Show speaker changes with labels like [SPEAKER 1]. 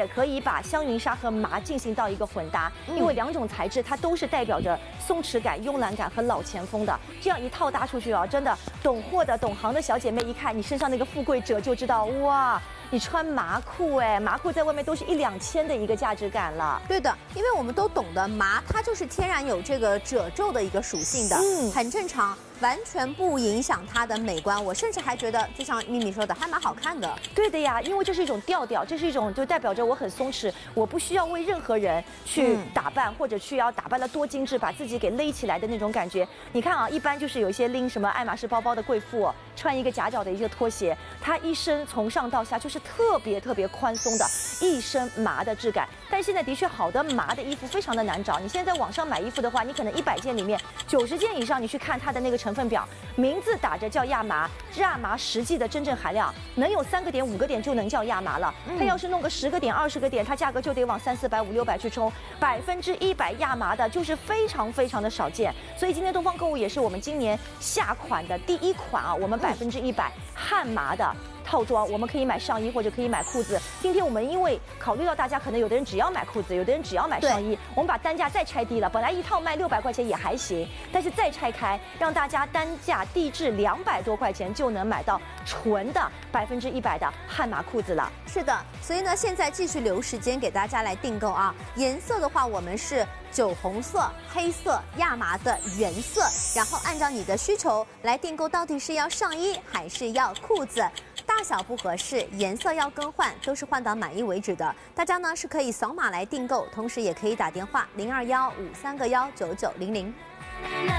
[SPEAKER 1] 也可以把香云纱和麻进行到一个混搭，因为两种材质它都是代表着松弛感、慵懒感和老前锋的。这样一套搭出去啊，真的懂货的、懂行的小姐妹一看你身上那个富贵褶，就知道哇。 你穿麻裤哎，麻裤在外面都是1、2千的一个价值感了。
[SPEAKER 2] 对的，因为我们都懂得麻，它就是天然有这个褶皱的一个属性的，很正常，完全不影响它的美观。我甚至还觉得，就像咪咪说的，还蛮好看的。
[SPEAKER 1] 对的呀，因为这是一种调调，这是一种就代表着我很松弛，我不需要为任何人去打扮，或者去要打扮得多精致，把自己给勒起来的那种感觉。你看啊，一般就是有一些拎什么爱马仕包包的贵妇，穿一个夹脚的一个拖鞋，她一身从上到下就是特别宽松的，一身麻的质感。但现在的确好的麻的衣服非常的难找。你现在在网上买衣服的话，你可能100件里面90件以上，你去看它的那个成分表，名字打着叫亚麻，亚麻实际的真正含量能有3个点、5个点就能叫亚麻了。它要是弄个10个点、20个点，它价格就得往300、400、500、600去冲。100%亚麻的就是非常的少见。所以今天东方购物也是我们今年下款的第1款啊，我们100%汉麻的。 套装我们可以买上衣或者可以买裤子。今天我们因为考虑到大家可能有的人只要买裤子，有的人只要买上衣，我们把单价再拆低了。本来一套卖600块钱也还行，但是再拆开，让大家单价低至200多块钱就能买到纯的100%的汉麻裤子了。
[SPEAKER 2] 是的，所以呢，现在继续留时间给大家来订购啊。颜色的话，我们是酒红色、黑色、亚麻的原色，然后按照你的需求来订购，到底是要上衣还是要裤子。 大小不合适，颜色要更换，都是换到满意为止的。大家呢是可以扫码来订购，同时也可以打电话0215319900。